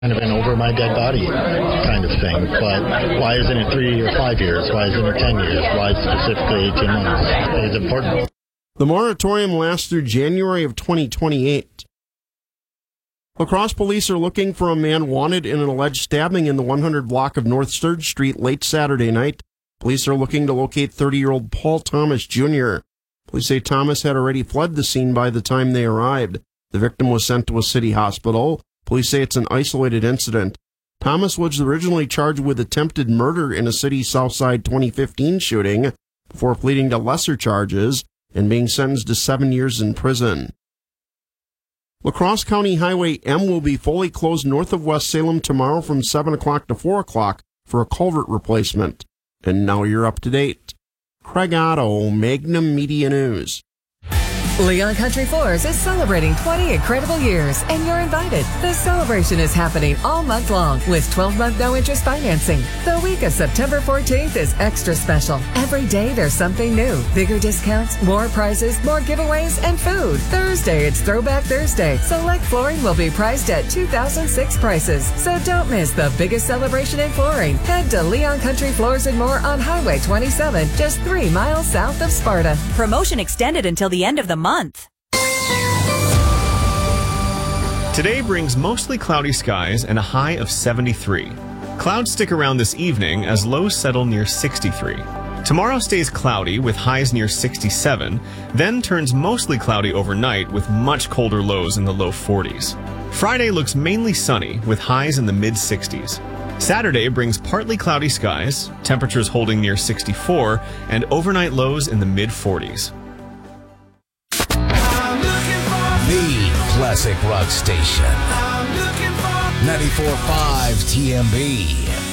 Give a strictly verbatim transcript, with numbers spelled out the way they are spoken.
Kind of an over my dead body kind of thing, but why isn't it three or five years? Why isn't it ten years? Why specifically eighteen months? It is important. The moratorium lasts through January of twenty twenty-eight. La Crosse police are looking for a man wanted in an alleged stabbing in the one hundred block of North Sturge Street late Saturday night. Police are looking to locate thirty-year-old Paul Thomas Junior Police say Thomas had already fled the scene by the time they arrived. The victim was sent to a city hospital. Police say it's an isolated incident. Thomas was originally charged with attempted murder in a city Southside twenty fifteen shooting before pleading to lesser charges and being sentenced to seven years in prison. La Crosse County Highway M will be fully closed north of West Salem tomorrow from seven o'clock to four o'clock for a culvert replacement. And now you're up to date. Craig Otto, Magnum Media News. Leon Country Floors is celebrating twenty incredible years, and you're invited. The celebration is happening all month long with twelve-month no-interest financing. The week of September fourteenth is extra special. Every day there's something new. Bigger discounts, more prizes, more giveaways, and food. Thursday, it's Throwback Thursday. Select flooring will be priced at two thousand six prices, so don't miss the biggest celebration in flooring. Head to Leon Country Floors and More on Highway twenty-seven, just three miles south of Sparta. Promotion extended until the end of the month. Today brings mostly cloudy skies and a high of seventy-three. Clouds stick around this evening as lows settle near sixty-three. Tomorrow stays cloudy with highs near sixty-seven, then turns mostly cloudy overnight with much colder lows in the low forties. Friday looks mainly sunny with highs in the mid-sixties. Saturday brings partly cloudy skies, temperatures holding near sixty-four, and overnight lows in the mid-forties. The classic rock station. ninety-four point five T M B.